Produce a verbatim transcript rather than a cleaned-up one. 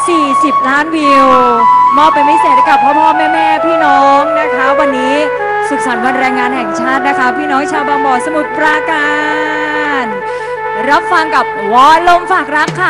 สี่สิบล้านวิวมอบเป็นพิเศษให้กับพ่อพ่อแม่แม่พี่น้องนะคะวันนี้สุขสันต์วันแรงงานแห่งชาตินะคะพี่น้องชาวบางบ่อสมุทรปราการรับฟังกับวอลลมฝากรักค่ะ